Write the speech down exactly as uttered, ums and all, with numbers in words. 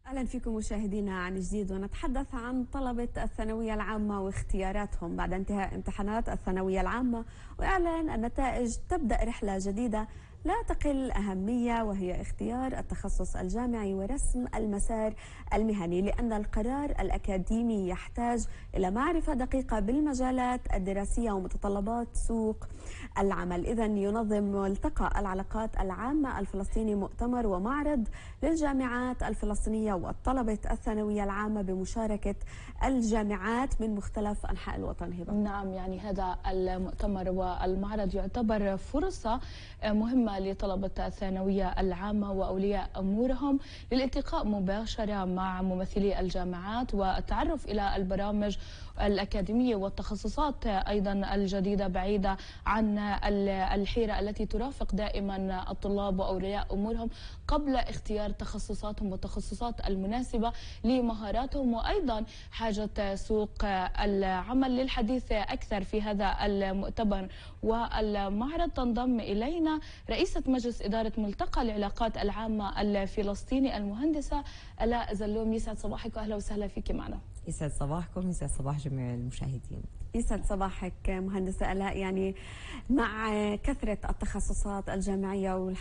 أهلا فيكم مشاهدينا عن جديد، ونتحدث عن طلبة الثانوية العامة واختياراتهم بعد انتهاء امتحانات الثانوية العامة وإعلان النتائج. تبدأ رحلة جديدة لا تقل أهمية، وهي اختيار التخصص الجامعي ورسم المسار المهني، لأن القرار الأكاديمي يحتاج إلى معرفة دقيقة بالمجالات الدراسية ومتطلبات سوق العمل. إذن ينظم ملتقى العلاقات العامة الفلسطيني مؤتمر ومعرض للجامعات الفلسطينية والطلبة الثانوية العامة بمشاركة الجامعات من مختلف أنحاء الوطن. هبة. نعم، يعني هذا المؤتمر والمعرض يعتبر فرصة مهمة لطلبة الثانوية العامة وأولياء أمورهم للالتقاء مباشرة مع ممثلي الجامعات والتعرف إلى البرامج الأكاديمية والتخصصات أيضا الجديدة، بعيدة عن الحيرة التي ترافق دائما الطلاب وأولياء أمورهم قبل اختيار تخصصاتهم والتخصصات المناسبة لمهاراتهم وأيضا حاجة سوق العمل. للحديث أكثر في هذا المؤتمر والمعرض تنضم إلينا رئيسة مجلس إدارة ملتقى العلاقات العامة الفلسطيني المهندسة آلاء زلوم. يسعد صباحك وأهلا وسهلا فيك معنا. يسعد صباحكم، يسعد صباح جميع المشاهدين. يسعد صباحك مهندسة آلاء. يعني مع كثرة التخصصات الجامعية